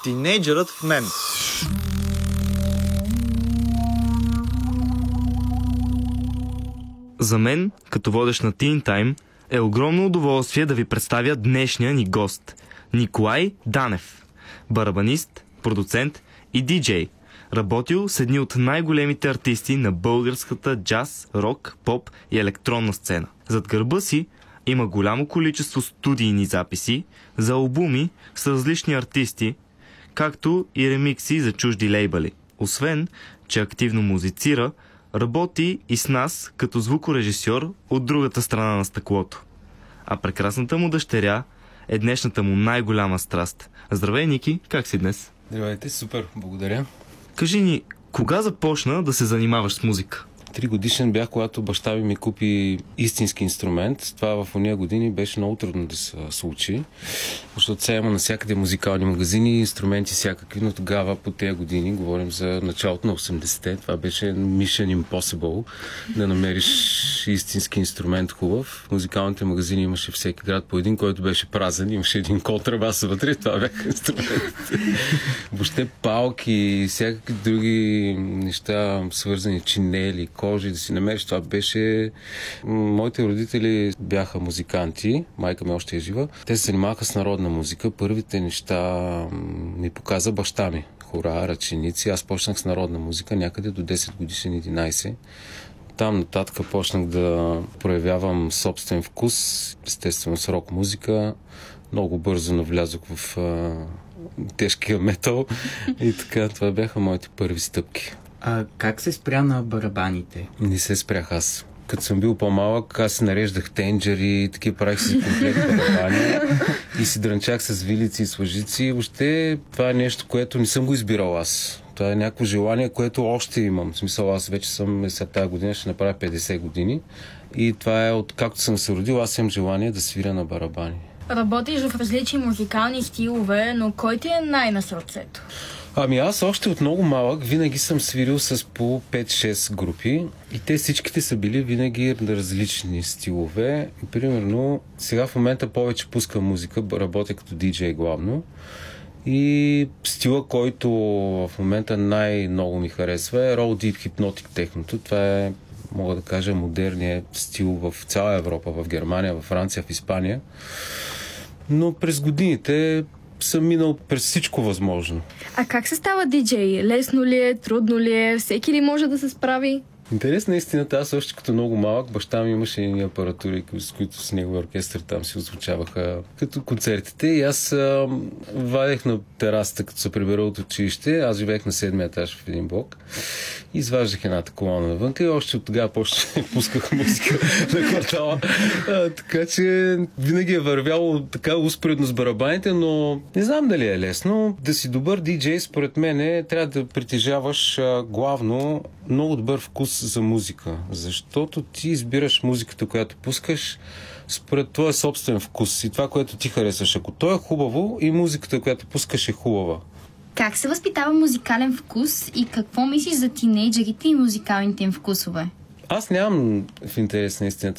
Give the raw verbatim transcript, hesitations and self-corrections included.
Тинейджърът в мен. За мен, като водещ на Teen Time, е огромно удоволствие да ви представя днешния ни гост – Николай Данев. Барабанист, продуцент и диджей. Работил с едни от най-големите артисти на българската джаз, рок, поп и електронна сцена. Зад гърба си има голямо количество студийни записи за албуми с различни артисти, както и ремикси за чужди лейбъли. Освен, че активно музицира, работи и с нас като звукорежисьор от другата страна на стъклото. А прекрасната му дъщеря е днешната му най-голяма страст. Здравей, Ники, как си днес? Здравейте, супер, благодаря. Кажи ни, кога започна да се занимаваш с музика? Три годишен бях, когато баща ми ми купи истински инструмент. Това в ония години беше много трудно да се случи, защото сега има навсякъде музикални магазини, инструменти всякакви, но тогава по тези години, говорим за началото на осемдесетте, това беше Mission Impossible да намериш истински инструмент хубав. В музикалните магазини имаше всеки град по един, който беше празен, имаше един контрабас вътре, това бяха инструментите. Въобще палки и всякакви други неща, свързани чинели, кожи, да си намериш. Това беше... Моите родители бяха музиканти, майка ми още е жива. Те се занимаваха с народна музика. Първите неща ми показа баща ми. Хора, ръченици. Аз почнах с народна музика някъде до десет годишен, единайсет. Там нататък почнах да проявявам собствен вкус, естествено с рок музика. Много бързо навлязох в а, тежкия метал и така. Това бяха моите първи стъпки. А как се спря на барабаните? Не се спрях аз. Като съм бил по-малък, аз си нареждах тенджери, такива правих си комплект барабани и си дрънчах с вилици и с лъжици. Въобще това е нещо, което не съм го избирал аз. Това е някакво желание, което още имам. В смисъл, аз вече съм след тази година, ще направя петдесет години и това е от както съм се родил, аз имам желание да свиря на барабани. Работиш в различни музикални стилове, но кой ти е най на сърцето? Ами аз още от много малък винаги съм свирил с по пет-шест групи и те всичките са били винаги на различни стилове. И, примерно, сега в момента повече пускам музика, работя като диджей главно. И стила, който в момента най-много ми харесва е Raw Deep Hypnotic Techno. Това е, мога да кажа, модерният стил в цяла Европа, в Германия, в Франция, в Испания. Но през годините съм минал през всичко възможно. А как се става диджей? Лесно ли е? Трудно ли е? Всеки ли може да се справи? Интересна истината, аз още като много малък, баща ми имаше едни апаратури, с които с неговия оркестър там си озвучаваха като концертите и аз а, вадех на терасата, като се прибера от училище. Аз живеех на седмия етаж в един блок. Изваждах едната колона навънка и още от тогава почти пусках музика на квартала. А, така че винаги е вървяло така успоредно с барабаните, но не знам дали е лесно. Да си добър диджей, според мен, трябва да притежаваш а, главно много добър вкус за музика, защото ти избираш музиката, която пускаш според твоя собствен вкус и това, което ти харесваш. Ако то е хубаво и музиката, която пускаш е хубава. Как се възпитава музикален вкус и какво мислиш за тинейджерите и музикалните им вкусове? Аз нямам в интерес на истината